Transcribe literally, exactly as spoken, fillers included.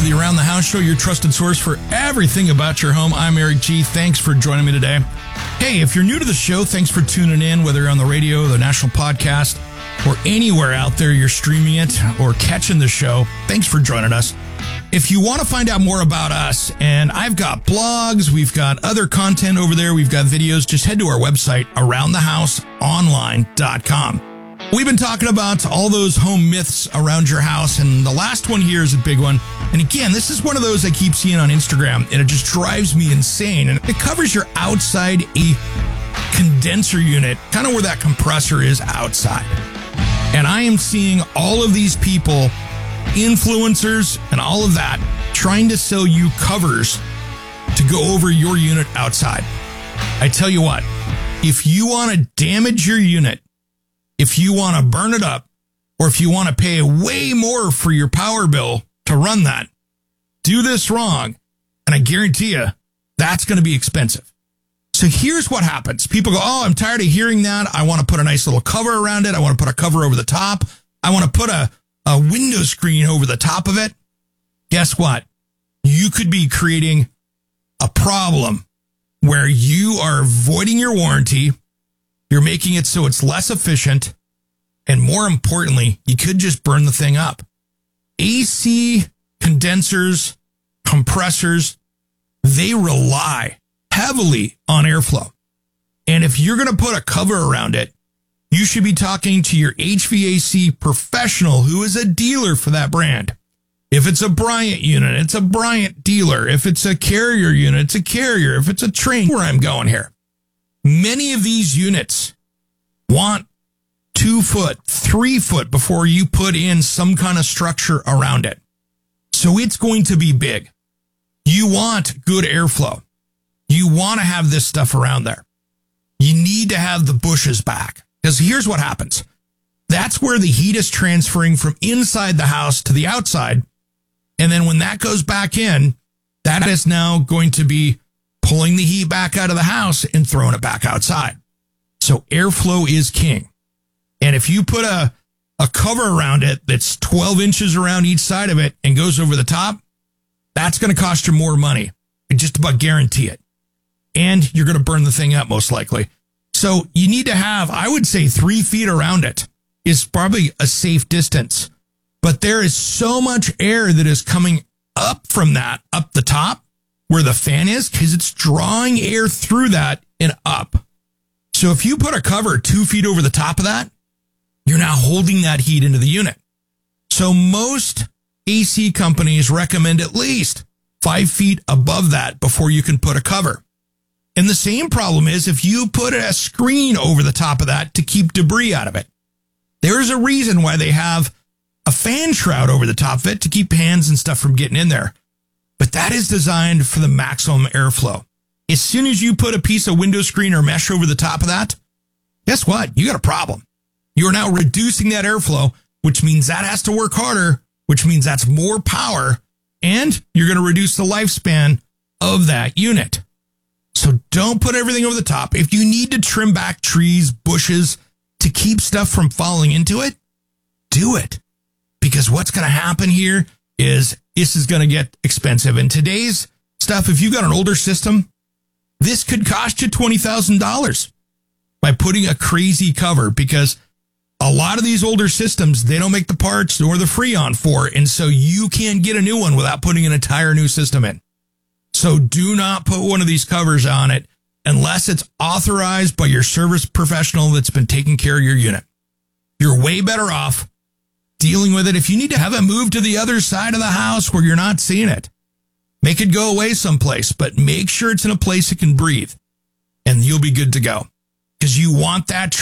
the Around the House Show, your trusted source for everything about your home. I'm Eric G. Thanks for joining me today. Hey, if you're new to the show, thanks for tuning in, whether you're on the radio, the national podcast, or anywhere out there you're streaming it or catching the show. Thanks for joining us. If you want to find out more about us, and I've got blogs, we've got other content over there, we've got videos, just head to our website, around the house online dot com. We've been talking about all those home myths around your house, and the last one here is a big one. And again, this is one of those I keep seeing on Instagram, and it just drives me insane. And it covers your outside a condenser unit, kind of where that compressor is outside. And I am seeing all of these people, influencers and all of that, trying to sell you covers to go over your unit outside. I tell you what, if you want to damage your unit, if you want to burn it up, or if you want to pay way more for your power bill to run that, do this wrong, and I guarantee you that's going to be expensive. So here's what happens. People go, oh, I'm tired of hearing that. I want to put a nice little cover around it. I want to put a cover over the top. I want to put a, a window screen over the top of it. Guess what? You could be creating a problem where you are voiding your warranty. You're making it so it's less efficient. And more importantly, you could just burn the thing up. A C condensers, compressors, they rely heavily on airflow. And if you're going to put a cover around it, you should be talking to your H V A C professional who is a dealer for that brand. If it's a Bryant unit, it's a Bryant dealer. If it's a Carrier unit, it's a Carrier. If it's a Trane, where I'm going here. Many of these units want two foot, three foot before you put in some kind of structure around it. So it's going to be big. You want good airflow. You want to have this stuff around there. You need to have the bushes back, because here's what happens. That's where the heat is transferring from inside the house to the outside. And then when that goes back in, that is now going to be pulling the heat back out of the house and throwing it back outside. So airflow is king. And if you put a, a cover around it that's twelve inches around each side of it and goes over the top, that's going to cost you more money. I just about guarantee it. And you're going to burn the thing up most likely. So you need to have, I would say three feet around it is probably a safe distance. But there is so much air that is coming up from that, up the top, where the fan is, because it's drawing air through that and up. So if you put a cover two feet over the top of that, you're now holding that heat into the unit. So most A C companies recommend at least five feet above that before you can put a cover. And the same problem is if you put a screen over the top of that to keep debris out of it. There's a reason why they have a fan shroud over the top of it to keep hands and stuff from getting in there. But that is designed for the maximum airflow. As soon as you put a piece of window screen or mesh over the top of that, guess what? You got a problem. You are now reducing that airflow, which means that has to work harder, which means that's more power, and you're going to reduce the lifespan of that unit. So don't put everything over the top. If you need to trim back trees, bushes to keep stuff from falling into it, do it. Because what's going to happen here is this is going to get expensive. And today's stuff, if you've got an older system, this could cost you twenty thousand dollars by putting a crazy cover, because a lot of these older systems, they don't make the parts nor the Freon for, and so you can't get a new one without putting an entire new system in. So do not put one of these covers on it unless it's authorized by your service professional that's been taking care of your unit. You're way better off dealing with it. If you need to have it moved to the other side of the house where you're not seeing it, make it go away someplace, but make sure it's in a place it can breathe, and you'll be good to go, because you want that